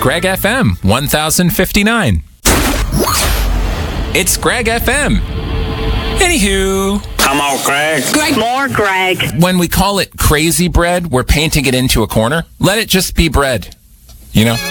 Greg FM 1059. It's Greg FM. Anywho. Come on, Greg. Greg. More Greg. When we call it crazy bread, we're painting it into a corner. Let it just be bread. You know?